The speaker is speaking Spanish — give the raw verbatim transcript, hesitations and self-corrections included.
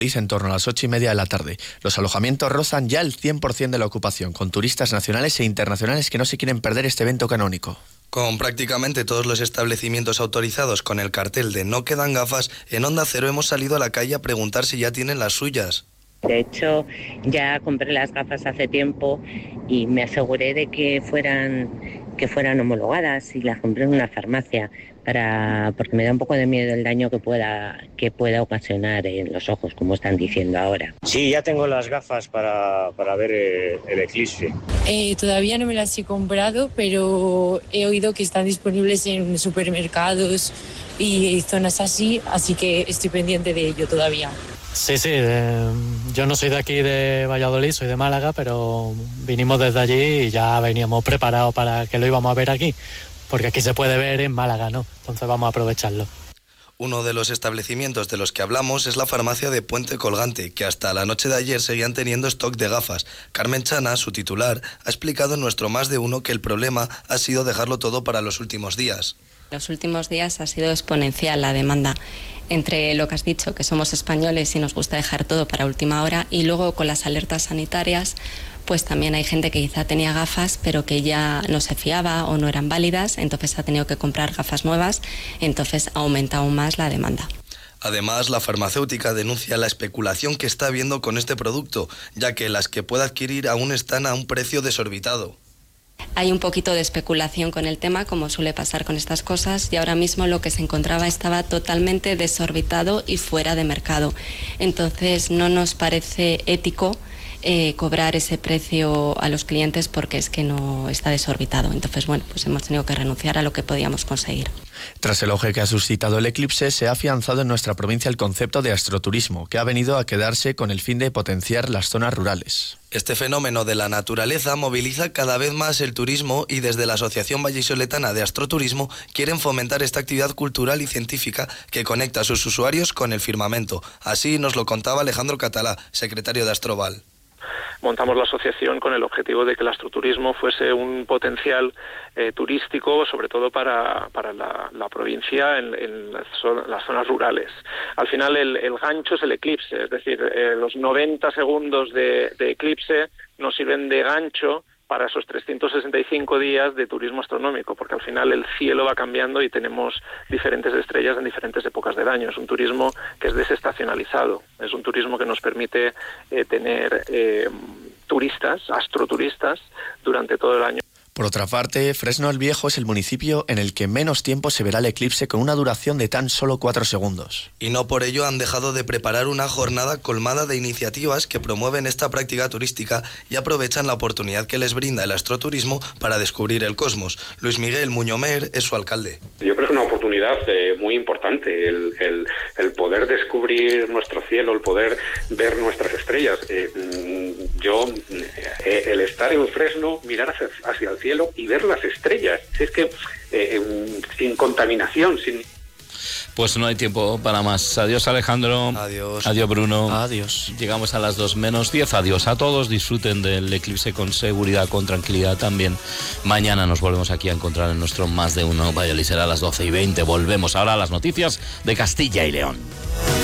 en torno a las ocho y media de la tarde. Los alojamientos rozan ya el cien por ciento de la ocupación, con turistas nacionales e internacionales que no se quieren perder este evento canónico. Con prácticamente todos los establecimientos autorizados con el cartel de no quedan gafas, en Onda Cero hemos salido a la calle a preguntar si ya tienen las suyas. De hecho, ya compré las gafas hace tiempo y me aseguré de que fueran, que fueran homologadas, y las compré en una farmacia para porque me da un poco de miedo el daño que pueda que pueda ocasionar en los ojos, como están diciendo ahora. Sí, ya tengo las gafas para, para ver el, el eclipse. Eh, todavía no me las he comprado, pero he oído que están disponibles en supermercados y zonas así, así que estoy pendiente de ello todavía. Sí, sí, de, yo no soy de aquí de Valladolid, soy de Málaga, pero vinimos desde allí y ya veníamos preparados para que lo íbamos a ver aquí, porque aquí se puede ver en Málaga, ¿no? Entonces vamos a aprovecharlo. Uno de los establecimientos de los que hablamos es la farmacia de Puente Colgante, que hasta la noche de ayer seguían teniendo stock de gafas. Carmen Chana, su titular, ha explicado en nuestro Más de Uno que el problema ha sido dejarlo todo para los últimos días. Los últimos días ha sido exponencial la demanda, entre lo que has dicho, que somos españoles y nos gusta dejar todo para última hora, y luego con las alertas sanitarias, pues también hay gente que quizá tenía gafas pero que ya no se fiaba o no eran válidas, entonces ha tenido que comprar gafas nuevas, entonces aumenta aún más la demanda. Además, la farmacéutica denuncia la especulación que está habiendo con este producto, ya que las que puede adquirir aún están a un precio desorbitado. Hay un poquito de especulación con el tema, como suele pasar con estas cosas, y ahora mismo lo que se encontraba estaba totalmente desorbitado y fuera de mercado. Entonces no nos parece ético eh, cobrar ese precio a los clientes porque es que no está desorbitado. Entonces, bueno, pues hemos tenido que renunciar a lo que podíamos conseguir. Tras el auge que ha suscitado el eclipse, se ha afianzado en nuestra provincia el concepto de astroturismo, que ha venido a quedarse con el fin de potenciar las zonas rurales. Este fenómeno de la naturaleza moviliza cada vez más el turismo y desde la Asociación Vallisoletana de Astroturismo quieren fomentar esta actividad cultural y científica que conecta a sus usuarios con el firmamento. Así nos lo contaba Alejandro Catalá, secretario de Astroval. Montamos la asociación con el objetivo de que el astroturismo fuese un potencial eh, turístico, sobre todo para, para la, la provincia en, en las, zon- las zonas rurales. Al final el, el gancho es el eclipse, es decir, eh, los noventa segundos de, de eclipse nos sirven de gancho para esos trescientos sesenta y cinco días de turismo astronómico, porque al final el cielo va cambiando y tenemos diferentes estrellas en diferentes épocas del año. Es un turismo que es desestacionalizado, es un turismo que nos permite eh, tener eh, turistas, astroturistas, durante todo el año. Por otra parte, Fresno el Viejo es el municipio en el que menos tiempo se verá el eclipse, con una duración de tan solo cuatro segundos. Y no por ello han dejado de preparar una jornada colmada de iniciativas que promueven esta práctica turística y aprovechan la oportunidad que les brinda el astroturismo para descubrir el cosmos. Luis Miguel Muñomer es su alcalde. Yo creo que es una oportunidad eh, muy importante el, el, el poder descubrir nuestro cielo, el poder ver nuestras estrellas. Eh, yo, eh, el estar en Fresno, mirar hacia, hacia el cielo y ver las estrellas, es que eh, sin contaminación, sin... Pues no hay tiempo para más. Adiós, Alejandro. Adiós. Adiós, Bruno. Adiós. Llegamos a las dos menos diez. Adiós a todos. Disfruten del eclipse con seguridad, con tranquilidad también. Mañana nos volvemos aquí a encontrar en nuestro Más de Uno. Valladolid será a las doce y veinte. Volvemos ahora a las noticias de Castilla y León.